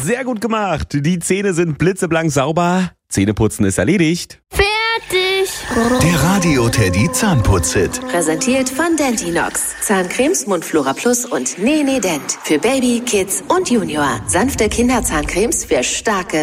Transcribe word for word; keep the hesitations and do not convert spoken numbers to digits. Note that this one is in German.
sehr gut gemacht. Die Zähne sind blitzeblank sauber. Zähneputzen ist erledigt. Fertig. Der Radio Teddy Zahnputz-Hit. Präsentiert von Dentinox. Zahncremes, Mundflora Plus und Nene Dent. Für Baby, Kids und Junior. Sanfte Kinderzahncremes für starke